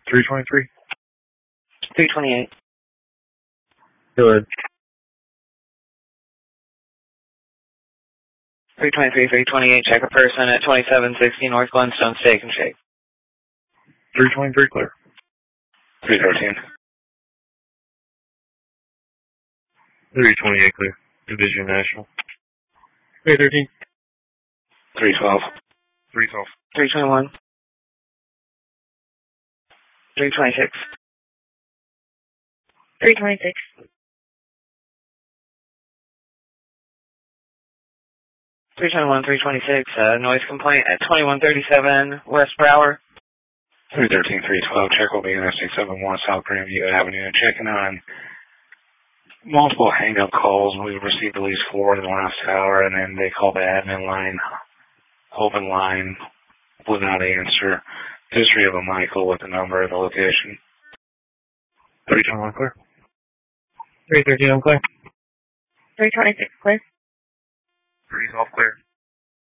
323. 328. Go ahead. 323, 328, check a person at 2760 North Glenstone Steak and Shake. 323, clear. 313. 328, clear. Division National. 313. 312. 312. 321. 326. 326. 321, 326, noise complaint at 2137 West Brower. 313, 312, check will be Interstate 71 South Grandview Avenue. Checking on multiple hang-up calls. We've received at least 4 in the last hour, and then they call the admin line, open line, without answer. History of a Michael with the number of the location. 321, clear. 313, I'm clear. 326, clear. 312, clear.